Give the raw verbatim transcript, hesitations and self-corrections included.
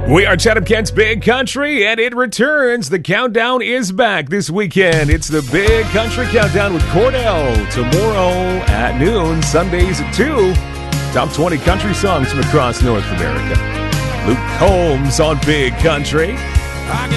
We are Chatham Kent's Big Country, and it returns. The countdown is back this weekend. It's the Big Country Countdown with Cordell tomorrow at noon, Sundays at two. Top twenty country songs from across North America. Luke Combs on Big Country.